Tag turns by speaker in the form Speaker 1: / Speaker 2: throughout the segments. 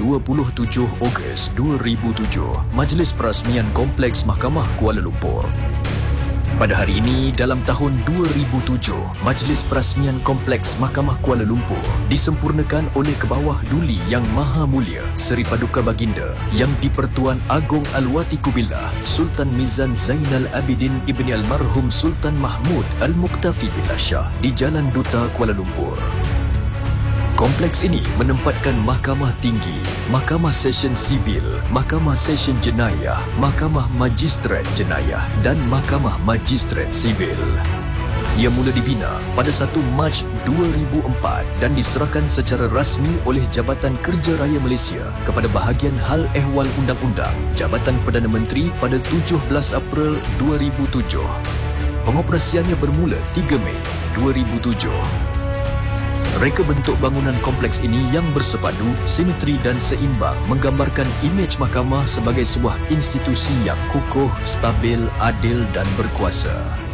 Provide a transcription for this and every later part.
Speaker 1: 27 Ogos 2007, Majlis Perasmian Kompleks Mahkamah Kuala Lumpur. Pada hari ini, dalam tahun 2007, Majlis Perasmian Kompleks Mahkamah Kuala Lumpur disempurnakan oleh Kebawah Duli Yang Maha Mulia Seri Paduka Baginda Yang di-Pertuan Agong Al-Wati Kubillah Sultan Mizan Zainal Abidin Ibni Almarhum Sultan Mahmud Al-Muqtafi Billah Shah di Jalan Duta Kuala Lumpur. Kompleks ini menempatkan Mahkamah Tinggi, Mahkamah Session Sivil, Mahkamah Session Jenayah, Mahkamah Magistrat Jenayah dan Mahkamah Magistrat Sivil. Ia mula dibina pada 1 Mac 2004 dan diserahkan secara rasmi oleh Jabatan Kerja Raya Malaysia kepada Bahagian Hal Ehwal Undang-Undang Jabatan Perdana Menteri pada 17 April 2007. Pengoperasiannya bermula 3 Mei 2007. Reka bentuk bangunan kompleks ini yang bersepadu, simetri dan seimbang menggambarkan imej mahkamah sebagai sebuah institusi yang kukuh, stabil, adil dan berkuasa.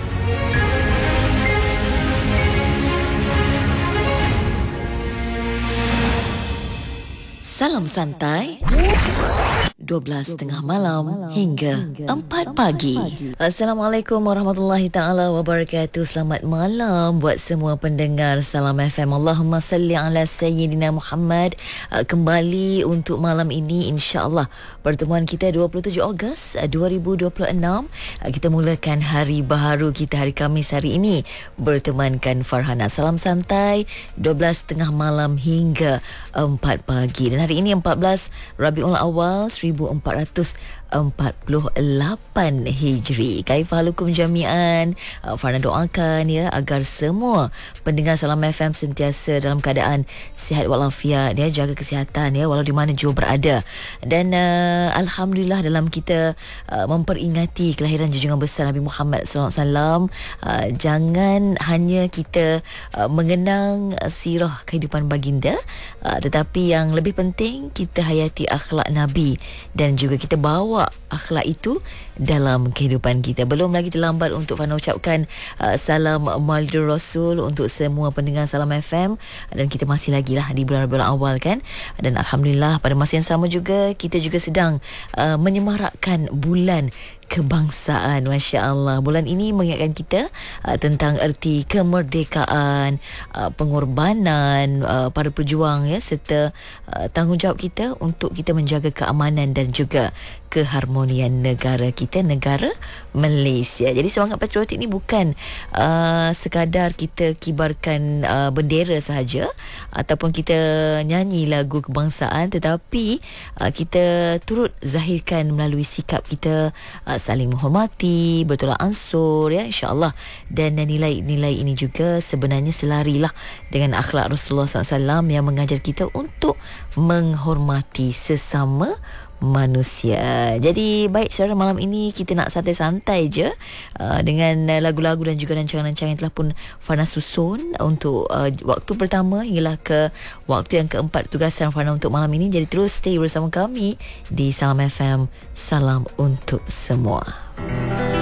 Speaker 2: Salam santai 12.30 malam hingga 4 pagi. Assalamualaikum warahmatullahi ta'ala wabarakatuh. Selamat malam buat semua pendengar Salam FM. Allahumma salli ala Sayyidina Muhammad. Kembali untuk malam ini, insya-Allah pertemuan kita 27 Ogos 2026. Kita mulakan hari baharu kita hari Khamis hari ini bertemankan Farhana. Salam santai 12.30 malam hingga 4 pagi. Dan hari ini 14 Rabiul Awal 1448 Hijri. Kaifahalukum jami'an. Farna doakan ya agar semua pendengar Salam FM sentiasa dalam keadaan sihat walafiat ya, jaga kesihatan ya walau di mana jua berada. Dan alhamdulillah dalam kita memperingati kelahiran junjungan besar Nabi Muhammad SAW, jangan hanya kita mengenang sirah kehidupan baginda, tetapi yang lebih penting kita hayati akhlak Nabi dan juga kita bawa akhlak itu dalam kehidupan kita. Belum lagi terlambat untuk Fana ucapkan salam Maulidur Rasul untuk semua pendengar Salam FM, dan kita masih lagi lah di bulan-bulan awal kan, dan alhamdulillah pada masa yang sama juga kita juga sedang menyemarakkan bulan kebangsaan. Masya Allah, bulan ini mengingatkan kita tentang erti kemerdekaan, pengorbanan para pejuang ya, serta tanggungjawab kita untuk kita menjaga keamanan dan juga keharmonian negara kita, negara Malaysia. Jadi semangat patriotik ni bukan sekadar kita kibarkan bendera sahaja ataupun kita nyanyi lagu kebangsaan, tetapi kita turut zahirkan melalui sikap kita saling menghormati, bertolak ansur ya, insya-Allah. Dan nilai-nilai ini juga sebenarnya selarilah dengan akhlak Rasulullah SAW yang mengajar kita untuk menghormati sesama manusia. Jadi baik, saudara, malam ini kita nak santai-santai je dengan lagu-lagu dan juga rancangan-rancangan yang telah pun Fana susun untuk waktu pertama hinggalah ke waktu yang keempat tugasan Fana untuk malam ini. Jadi terus stay bersama kami di Salam FM. Salam untuk semua.